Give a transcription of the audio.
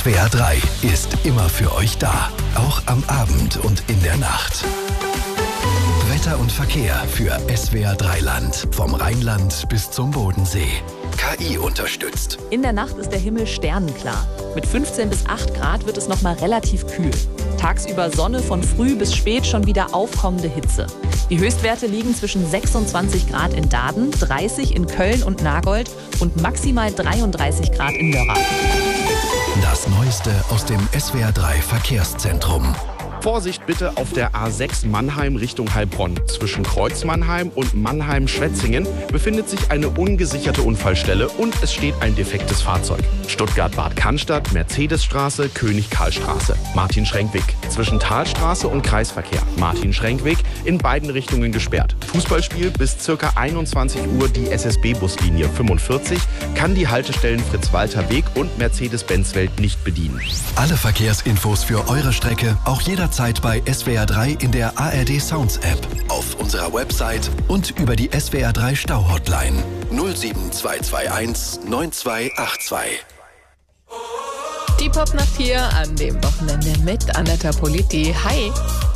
SWR 3 ist immer für euch da. Auch am Abend und in der Nacht. Wetter und Verkehr für SWR 3 Land. Vom Rheinland bis zum Bodensee. KI unterstützt. In der Nacht ist der Himmel sternenklar. Mit 15 bis 8 Grad wird es nochmal relativ kühl. Tagsüber Sonne, von früh bis spät schon wieder aufkommende Hitze. Die Höchstwerte liegen zwischen 26 Grad in Daden, 30 in Köln und Nagold und maximal 33 Grad in Mörra. Das Neueste aus dem SWR 3 Verkehrszentrum. Vorsicht bitte auf der A6 Mannheim Richtung Heilbronn. Zwischen Kreuz Mannheim und Mannheim-Schwetzingen befindet sich eine ungesicherte Unfallstelle und es steht ein defektes Fahrzeug. Stuttgart-Bad Cannstatt, Mercedesstraße, König-Karl-Straße, Martin-Schrenkweg. Zwischen Talstraße und Kreisverkehr, Martin-Schrenkweg, in beiden Richtungen gesperrt. Fußballspiel bis ca. 21 Uhr die SSB-Buslinie 45 kann die Haltestellen Fritz-Walter-Weg und Mercedes-Benz-Welt nicht bedienen. Alle Verkehrsinfos für eure Strecke auch jederzeit bei SWR 3 in der ARD Sounds App, auf unserer Website und über die SWR 3 Stau-Hotline 07221 9282. Die Popnacht hier an dem Wochenende mit Anetta Politi. Hi!